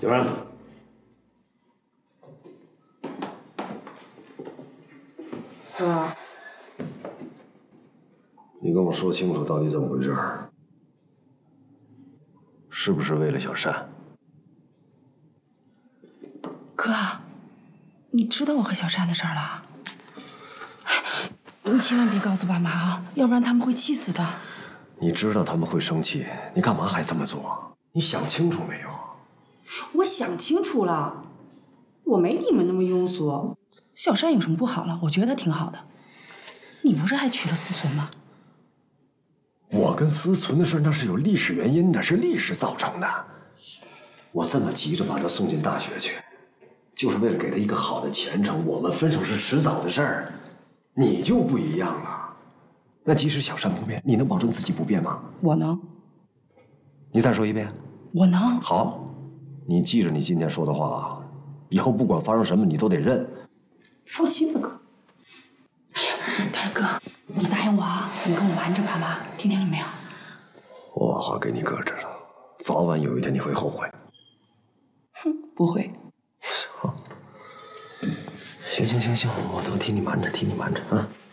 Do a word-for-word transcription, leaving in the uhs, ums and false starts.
小山， 哥， 你跟我说清楚到底怎么回事？是不是为了小善？ 哥，你知道我和小善的事儿了？你千万别告诉爸妈啊，要不然他们会气死的。 你知道他们会生气，你干嘛还这么做？你想清楚没有？ 我想清楚了，我没你们那么庸俗。小善有什么不好了？我觉得挺好的。你不是还娶了思存吗？ 我跟思存的事那是有历史原因的，是历史造成的。我这么急着把他送进大学去，就是为了给他一个好的前程。我们分手是迟早的事儿，你就不一样了。那即使小善不变，你能保证自己不变吗？ 我能。 你再说一遍。 我能。 好，你记着你今天说的话啊，以后不管发生什么，你都得认。 放心吧，哥。哎呀，但是哥，你答应我啊，你跟我瞒着爸妈，听见了没有？ 我把话给你搁这了，早晚有一天你会后悔。 哼，不会。 好，行行行行，我都替你瞒着，替你瞒着啊。